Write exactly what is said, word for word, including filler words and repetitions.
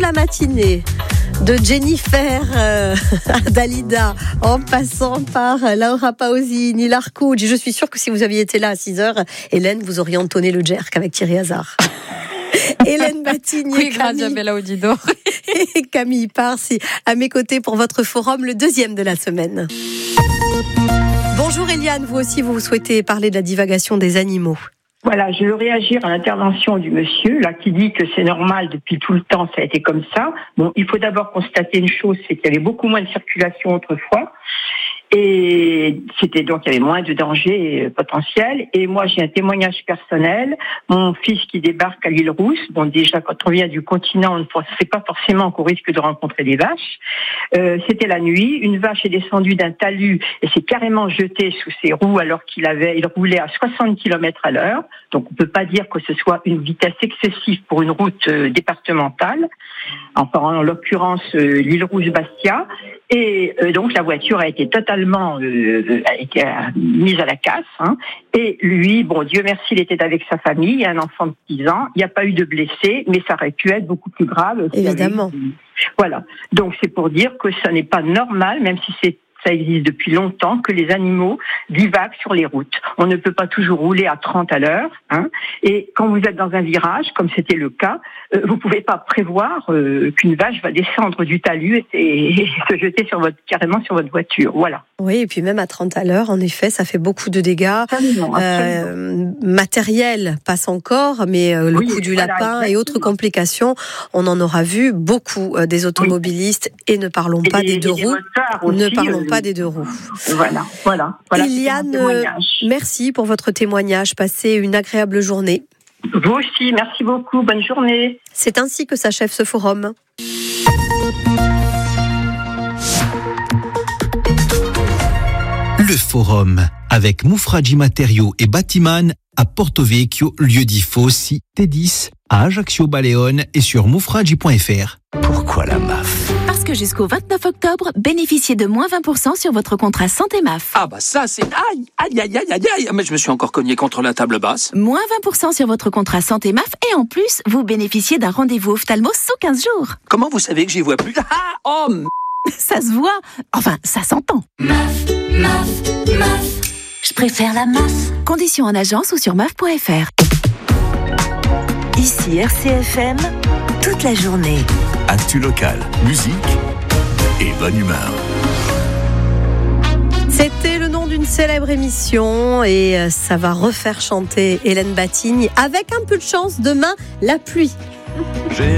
la matinée, de Jennifer euh, à Dalida, en passant par Laura Pausini, Larcouge. Je suis sûre que si vous aviez été là à six heures, Hélène, vous auriez entonné le jerk avec Thierry Hazard. Hélène Batigny et Camille, et Camille Parsi à mes côtés pour votre forum, le deuxième de la semaine. Bonjour Eliane, vous aussi vous souhaitez parler de la divagation des animaux. Voilà, je veux réagir à l'intervention du monsieur, là, qui dit que c'est normal depuis tout le temps, ça a été comme ça. Bon, il faut d'abord constater une chose, c'est qu'il y avait beaucoup moins de circulation autrefois. Et c'était donc, il y avait moins de dangers potentiels. Et moi, j'ai un témoignage personnel. Mon fils qui débarque à l'île Rousse. Bon, déjà, quand on vient du continent, on ne sait pas forcément qu'on risque de rencontrer des vaches. Euh, c'était la nuit. Une vache est descendue d'un talus et s'est carrément jetée sous ses roues alors qu'il avait, il roulait à soixante kilomètres à l'heure. Donc, on peut pas dire que ce soit une vitesse excessive pour une route euh, départementale. Enfin, en l'occurrence, euh, l'île Rouge-Bastia. Et euh, donc, la voiture a été totalement euh, a été mise à la casse. Hein. Et lui, bon, Dieu merci, il était avec sa famille, il y a un enfant de six ans. Il n'y a pas eu de blessés, mais ça aurait pu être beaucoup plus grave. Évidemment. Voilà. Donc, c'est pour dire que ça n'est pas normal, même si c'est ça existe depuis longtemps, que les animaux divaguent sur les routes. On ne peut pas toujours rouler à trente à l'heure. Hein, et quand vous êtes dans un virage, comme c'était le cas, euh, vous pouvez pas prévoir euh, qu'une vache va descendre du talus et, et se jeter sur votre, carrément sur votre voiture. Voilà. Oui, et puis même à trente à l'heure, en effet, ça fait beaucoup de dégâts. Absolument, absolument. Euh, matériels passe encore, mais euh, le oui, coup du voilà, lapin exactement. et autres complications, on en aura vu beaucoup euh, des automobilistes. Oui. Et ne parlons pas et des deux roues. Aussi, ne parlons euh, pas des deux roues. Voilà, voilà. voilà Eliane, merci pour votre témoignage. Passez une agréable journée. Vous aussi, merci beaucoup. Bonne journée. C'est ainsi que s'achève ce forum. Le forum avec Moufradji Matériaux et Batiman à Porto Vecchio, lieu-dit Fossi, T dix, à Ajaccio Baleone et sur moufradji point f r. Pourquoi la M A F ? Parce que jusqu'au vingt-neuf octobre, bénéficiez de moins vingt pour cent sur votre contrat santé M A F. Ah bah ça c'est... Aïe, aïe, aïe, aïe, aïe, aïe. Mais je me suis encore cogné contre la table basse. Moins vingt pour cent sur votre contrat santé M A F et en plus, vous bénéficiez d'un rendez-vous ophtalmo sous quinze jours. Comment vous savez que j'y vois plus ? Ah, oh m... Ça se voit. Enfin, ça s'entend. M A F, M A F, M A F. Je préfère la M A F. Conditions en agence ou sur M A F point f r. Ici R C F M, toute la journée. Actu local, musique et bonne humeur. C'était le nom d'une célèbre émission et ça va refaire chanter Hélène Batigny avec un peu de chance demain, la pluie. J'ai